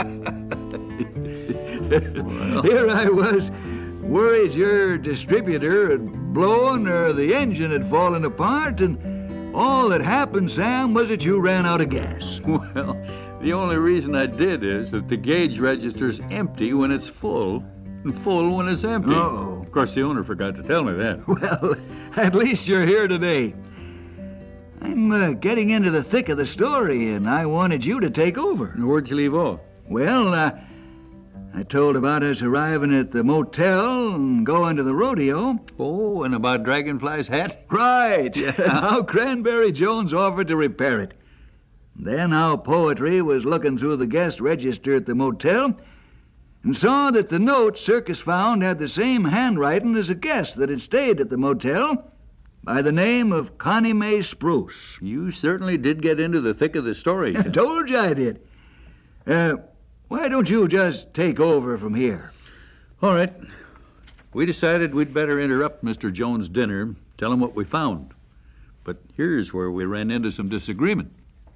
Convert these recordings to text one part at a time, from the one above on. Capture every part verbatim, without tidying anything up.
Well. Here I was, worried your distributor had blown or the engine had fallen apart, and all that happened, Sam, was that you ran out of gas. Well, the only reason I did is that the gauge register's empty when it's full and full when it's empty. Uh-oh. Of course, the owner forgot to tell me that. Well, at least you're here today. I'm uh, getting into the thick of the story, and I wanted you to take over. Where'd you leave off? Well, uh, I told about us arriving at the motel and going to the rodeo. Oh, and about Dragonfly's hat? Right. How Cranberry Jones offered to repair it. Then how Poetry was looking through the guest register at the motel and saw that the note Circus found had the same handwriting as a guest that had stayed at the motel by the name of Connie Mae Spruce. You certainly did get into the thick of the story. I told you I did. Uh, why don't you just take over from here? All right. We decided we'd better interrupt Mister Jones' dinner, tell him what we found. But here's where we ran into some disagreement.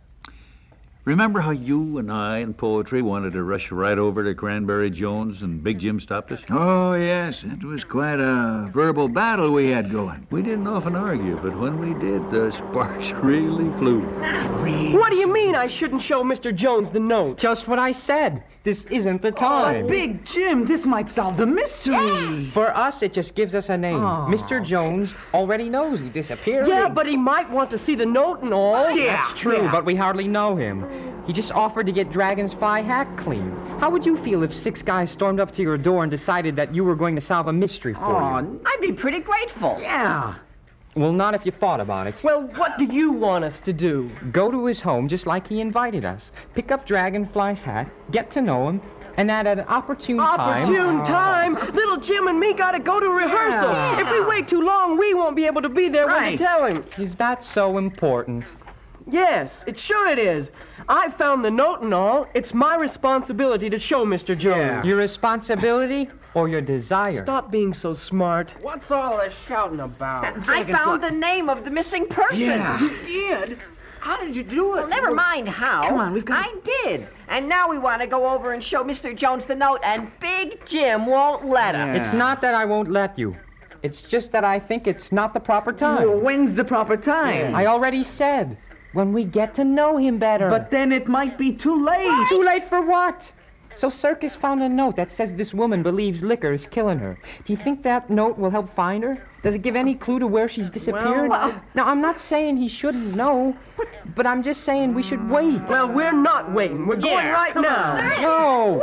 Remember how you and I and Poetry wanted to rush right over to Cranberry Jones and Big Jim stopped us? Oh, yes. It was quite a verbal battle we had going. We didn't often argue, but when we did, the sparks really flew. What do you mean I shouldn't show Mister Jones the note? Just what I said. This isn't the time. Oh, Big Jim, this might solve the mystery. Yeah. For us, it just gives us a name. Oh. Mister Jones already knows he disappeared. Yeah, but he might want to see the note and all. Yeah, That's true, yeah. but we hardly know him. He just offered to get Dragon's Fly hat clean. How would you feel if six guys stormed up to your door and decided that you were going to solve a mystery for Oh, you? I'd be pretty grateful. Yeah. Well, not if you thought about it. Well, what do you want us to do? Go to his home just like he invited us. Pick up Dragonfly's hat, get to know him, and at an opportune time... Opportune time? Little Jim and me gotta go to rehearsal. Yeah. If we wait too long, we won't be able to be there when Right. we tell him. Is that so important? Yes, it sure it is. I found the note and all. It's my responsibility to show Mister Jones. Yeah. Your responsibility or your desire? Stop being so smart. What's all this shouting about? I found the name of the missing person. Yeah. You did? How did you do it? Well, never mind how. Come on, we've got... I did. And now we want to go over and show Mister Jones the note, and Big Jim won't let us. Yeah. It's not that I won't let you. It's just that I think it's not the proper time. Well, when's the proper time? I already said, when we get to know him better. But then it might be too late. Too late for what? So Circus found a note that says this woman believes liquor is killing her. Do you think that note will help find her? Does it give any clue to where she's disappeared? Well, uh, now, I'm not saying he shouldn't know, but I'm just saying we should wait. Well, we're not waiting. We're going Yeah, right come now. on. No.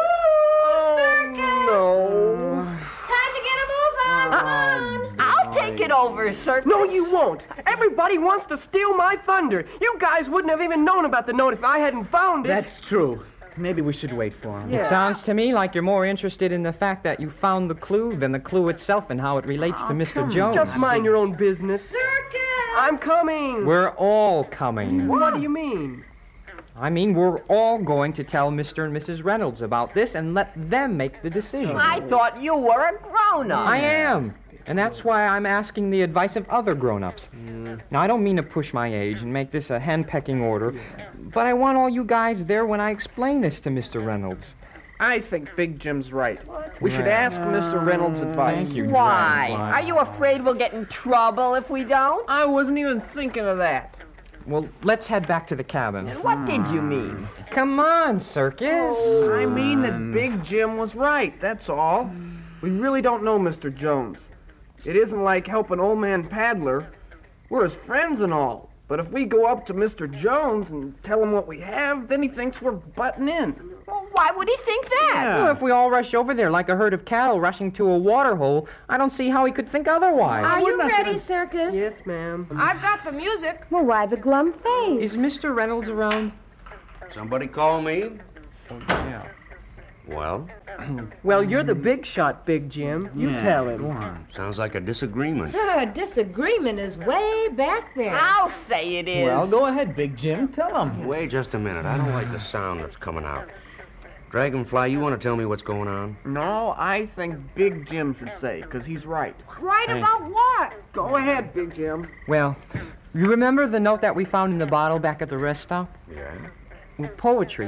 Circus! No. Time to get a move on. Come on. I'll take it over, Circus. No, you won't. Everybody wants to steal my thunder. You guys wouldn't have even known about the note if I hadn't found it. That's true. Maybe we should wait for him. Yeah. It sounds to me like you're more interested in the fact that you found the clue than the clue itself and how it relates to Mister Jones. Just mind your own business. Circus! I'm coming. We're all coming. What do you mean? I mean, we're all going to tell Mister and Missus Reynolds about this and let them make the decision. I thought you were a grown-up. I am. And that's why I'm asking the advice of other grown-ups. Now, I don't mean to push my age and make this a hen-pecking order, but I want all you guys there when I explain this to Mister Reynolds. I think Big Jim's right. We should ask Mister Reynolds' advice. Thank you, Why? Dragonfly. Are you afraid we'll get in trouble if we don't? I wasn't even thinking of that. Well, let's head back to the cabin. What did you mean? Come on, Circus. I mean that Big Jim was right, that's all. We really don't know Mister Jones. It isn't like helping old man Paddler. We're his friends and all. But if we go up to Mister Jones and tell him what we have, then he thinks we're butting in. Well, why would he think that? Well, if we all rush over there like a herd of cattle rushing to a water hole, I don't see how he could think otherwise. Are you not ready, gonna- Circus? Yes, ma'am. I've got the music. Well, why the glum face? Is Mister Reynolds around? Somebody call me? Yeah. Well, Well, you're the big shot, Big Jim. You tell him. sounds like a disagreement. Uh, disagreement is way back there. I'll say it is. Well, go ahead, Big Jim. Tell him. Wait just a minute. I don't like the sound that's coming out. Dragonfly, you want to tell me what's going on? No, I think Big Jim should say, because he's right. Right about what? Go ahead, Big Jim. Well, you remember the note that we found in the bottle back at the rest stop? Yeah? Well, Poetry,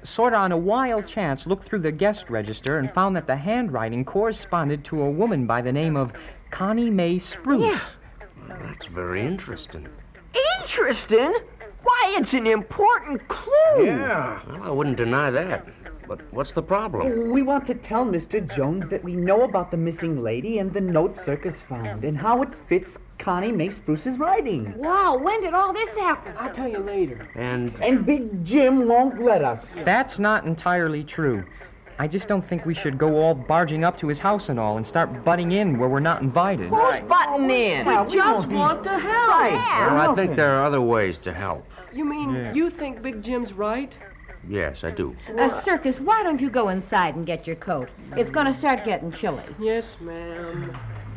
sort of on a wild chance, looked through the guest register and found that the handwriting corresponded to a woman by the name of Connie Mae Spruce. Yeah. That's very interesting. Interesting? Why, it's an important clue. Yeah. Well, I wouldn't deny that. But what's the problem? We want to tell Mister Jones that we know about the missing lady and the note Circus found and how it fits Connie Mae Spruce's writing. Wow, when did all this happen? I'll tell you later. And And Big Jim won't let us. That's not entirely true. I just don't think we should go all barging up to his house and all and start butting in where we're not invited. Who's butting in? Well, We we just won't be- want to help. well, I think there are other ways to help. You mean you think Big Jim's right? Yes, I do. Uh, Circus, why don't you go inside and get your coat? It's going to start getting chilly. Yes, ma'am.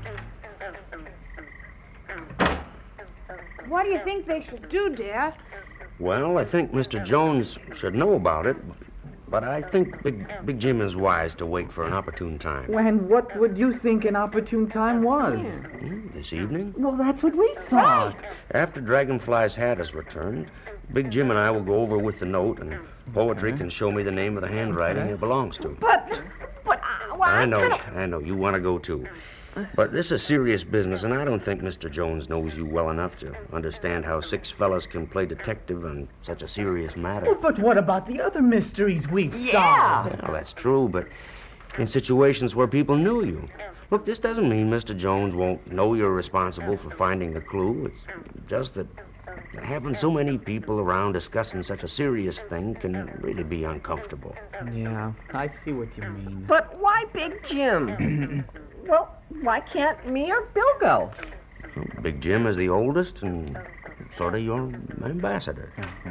What do you think they should do, dear? Well, I think Mister Jones should know about it, but I think Big, Big Jim is wise to wait for an opportune time. And what would you think an opportune time was? Hmm, This evening? Well, that's what we thought. After Dragonfly's hat is returned, Big Jim and I will go over with the note, and Poetry can show me the name of the handwriting it belongs to. But, but, uh, well, I know, kinda... I know, you want to go too. But this is serious business, and I don't think Mister Jones knows you well enough to understand how six fellas can play detective on such a serious matter. Well, but what about the other mysteries we've Yeah. solved? Well, that's true, but in situations where people knew you. Look, this doesn't mean Mister Jones won't know you're responsible for finding the clue. It's just that having so many people around discussing such a serious thing can really be uncomfortable. Yeah, I see what you mean. But why Big Jim? Well, why can't me or Bill go? Well, Big Jim is the oldest and sort of your ambassador.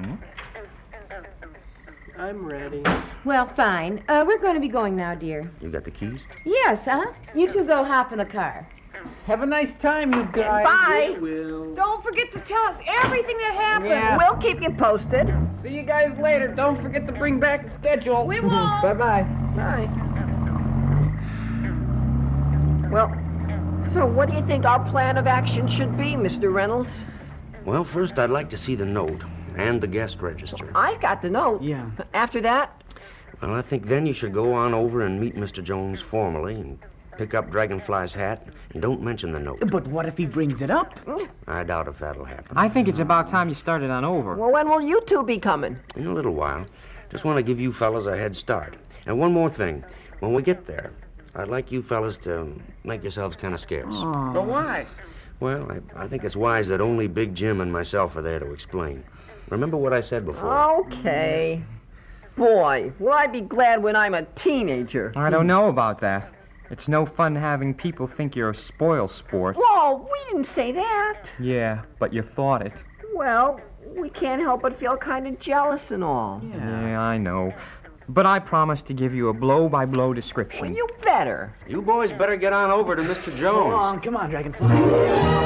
I'm ready. Well, fine. Uh, we're going to be going now, dear. You got the keys? Yes, huh? You two go hop in the car. Have a nice time, you guys. Bye. Will. Don't forget to tell us everything that happened. Yeah. We'll keep you posted. See you guys later. Don't forget to bring back the schedule. We won't. Bye-bye. Bye. Well, so what do you think our plan of action should be, Mister Reynolds? Well, first I'd like to see the note and the guest register. I got the note. Yeah. After that, Well, I think then you should go on over and meet Mister Jones formally and pick up Dragonfly's hat, and don't mention the note. But what if he brings it up? I doubt if that'll happen. I think it's about time you started on over. well, when will you two be coming? In a little while. Just want to give you fellas a head start. And one more thing. When we get there, I'd like you fellas to make yourselves kind of scarce. But why? Well, I, I think it's wise that only Big Jim and myself are there to explain. Remember what I said before? Okay. Boy, will I be glad when I'm a teenager. I don't know about that. It's no fun having people think you're a spoil sport. Whoa, we didn't say that. Yeah, but you thought it. Well, we can't help but feel kind of jealous and all. Yeah, I know. But I promise to give you a blow-by-blow description. Well, you better. You boys better get on over to Mister Jones. Come on, come on, Dragonfly.